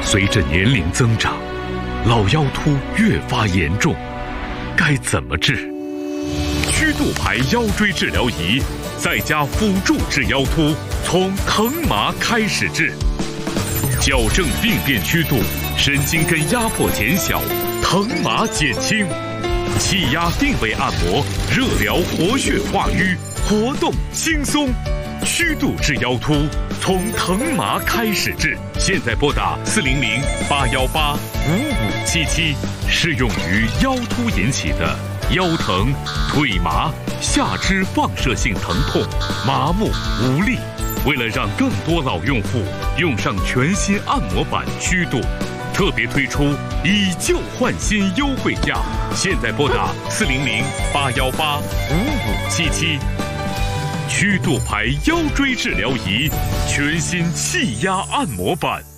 随着年龄增长，老腰突越发严重，该怎么治？曲度牌腰椎治疗仪再加辅助治腰突，从疼麻开始治，矫正病变曲度，神经根压迫减小，疼麻减轻。气压定位按摩，热疗活血化瘀，活动轻松。曲度治腰突，从疼麻开始治。现在拨打400-818-5577，适用于腰突引起的腰疼、腿麻、下肢放射性疼痛、麻木无力。为了让更多老用户用上全新按摩板曲度，特别推出以旧换新优惠价。现在拨打400-818-5577。曲度牌腰椎治疗仪，全新气压按摩板。